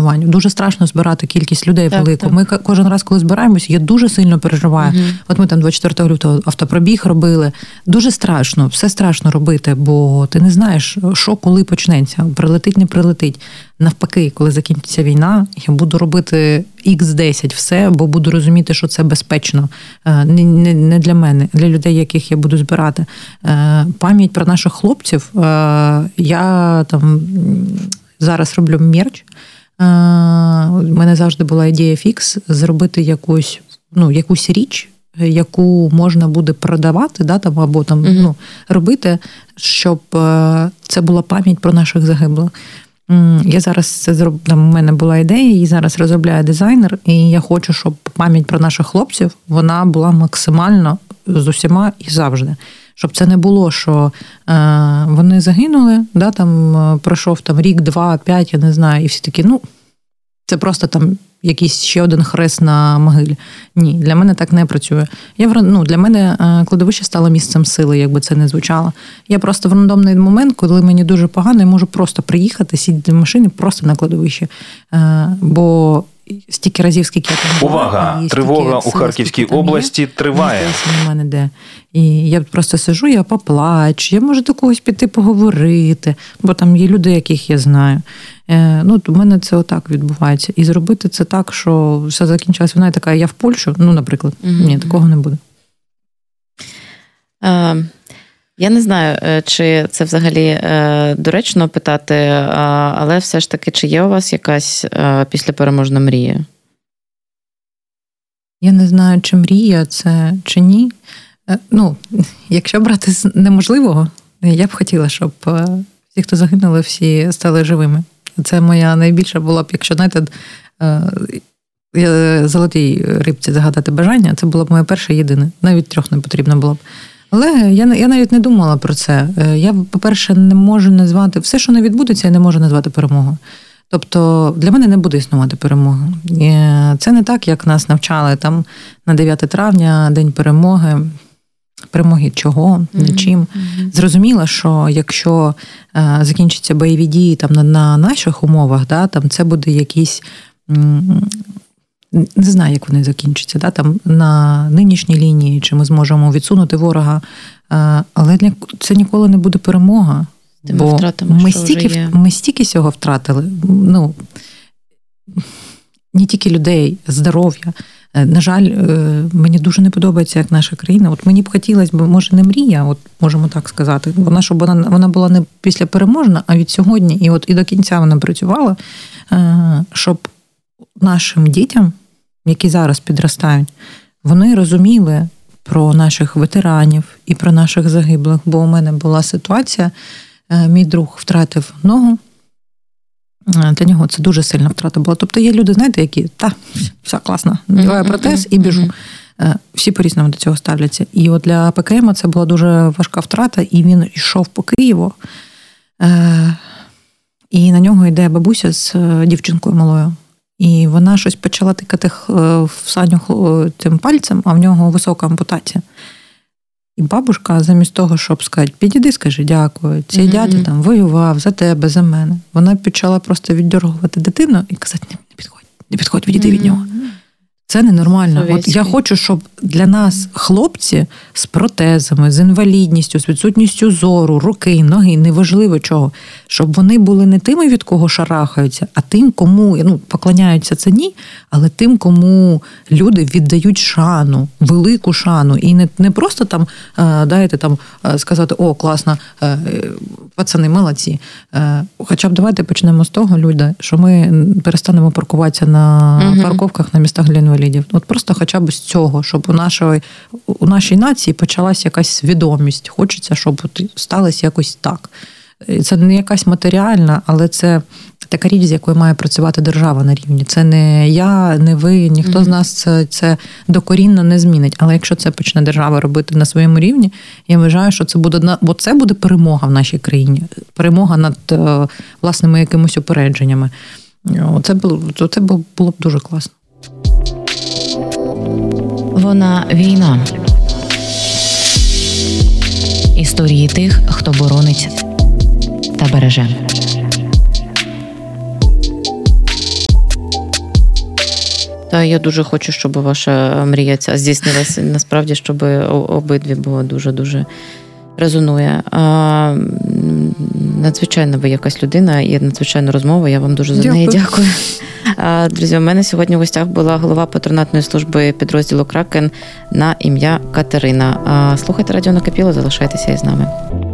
переживань. Дуже страшно збирати кількість людей велику. Так. Ми кожен раз, коли збираємось, я дуже сильно переживаю. От ми там 24 лютого автопробіг робили. Дуже страшно, все страшно робити, бо ти не знаєш, що коли почнеться. Прилетить, не прилетить. Навпаки, коли закінчиться війна, я буду робити X10 все, бо буду розуміти, що це безпечно. Не для мене, для людей, яких я буду збирати. Пам'ять про наших хлопців. Я там зараз роблю мерч. У мене завжди була ідея фікс зробити якусь річ, яку можна буде продавати, да, там, або там, робити, щоб це була пам'ять про наших загиблих. Я зараз це зроблю, у мене була ідея, і зараз розробляє дизайнер, і я хочу, щоб пам'ять про наших хлопців, вона була максимально з усіма і завжди. Щоб це не було, що вони загинули, да, там пройшов там рік, 2, 5, я не знаю, і всі такі, це просто там якийсь ще один хрест на могилі. Ні, для мене так не працює. Для мене кладовище стало місцем сили, якби це не звучало. Я просто в рандомний момент, коли мені дуже погано, я можу просто приїхати, сидіти в машині просто на кладовищі. Бо стільки разів, скільки я там була. Увага! Тривога у Харківській області триває. Немає де. І я просто сижу, я поплачу, я можу до когось піти поговорити, бо там є люди, яких я знаю. У мене це отак відбувається. І зробити це так, що все закінчилось, вона така, я в Польщу, наприклад. Ні, такого не буде. Я не знаю, чи це взагалі доречно питати, але все ж таки, чи є у вас якась післяпереможна мрія? Я не знаю, чи мрія це, чи ні. Якщо брати з неможливого, я б хотіла, щоб всі, хто загинули, всі стали живими. Це моя найбільша була б, якщо, знаєте, золотій рибці загадати бажання, це було б моє перше єдине. Навіть 3 не потрібно було б. Але я навіть не думала про це. Я, по-перше, не можу назвати, все, що не відбудеться, я не можу назвати перемогою. Тобто для мене не буде існувати перемога. Це не так, як нас навчали там на 9 травня, День перемоги. Перемоги чого, нічим. Зрозуміло, що якщо закінчаться бойові дії там на наших умовах, да, там це буде якісь, не знаю, як вони закінчаться, да, там на нинішній лінії, чи ми зможемо відсунути ворога, але це ніколи не буде перемога. Бо ми стільки всього втратили. Не тільки людей, здоров'я. На жаль, мені дуже не подобається, як наша країна. От мені б хотілося, може, не мрія, от можемо так сказати. Щоб вона була не післяпереможна, а від сьогодні, і до кінця вона працювала, щоб нашим дітям, які зараз підростають, вони розуміли про наших ветеранів і про наших загиблих. Бо у мене була ситуація, мій друг втратив ногу, для нього це дуже сильна втрата була. Тобто є люди, знаєте, які, все класно, надіваю протез і біжу. Всі по-різному до цього ставляться. І от для ПКМ це була дуже важка втрата, і він йшов по Києву, і на нього йде бабуся з дівчинкою малою. І вона щось почала тикати в Саню цим пальцем, а в нього висока ампутація. І бабушка, замість того, щоб сказати, підійди, скажи дякую, цей дядя там воював за тебе, за мене. Вона почала просто віддергувати дитину і казати, не підходь, відійди від нього. Це ненормально. От я хочу, щоб для нас хлопці з протезами, з інвалідністю, з відсутністю зору, руки, ноги, неважливо чого, щоб вони були не тими, від кого шарахаються, а тим, кому поклоняються це ні, але тим, кому люди віддають шану, велику шану. І не просто там, дайте там сказати, о, класно, пацани, молодці. Хоча б давайте почнемо з того, люди, що ми перестанемо паркуватися на парковках на містах для інвалідів. От просто хоча б з цього, щоб у нашій нації почалась якась свідомість. Хочеться, щоб сталося якось так. Це не якась матеріальна, але це така річ, з якою має працювати держава на рівні. Це не я, не ви, ніхто з нас це докорінно не змінить. Але якщо це почне держава робити на своєму рівні, я вважаю, що це буде, бо це буде перемога в нашій країні. Перемога над власними якимось упередженнями. Це було б дуже класно. Вона війна. Історії тих, хто боронить та береже. Та я дуже хочу, щоб ваша мрія ця здійснилася. Насправді, щоб обидві було дуже-дуже резонує. Надзвичайно ви якась людина і надзвичайна розмова. Я вам дуже за неї дякую. Друзі, у мене сьогодні в гостях була голова патронатної служби підрозділу «Кракен» на ім'я Катерина. Слухайте Радіо Накипіло, залишайтеся із нами.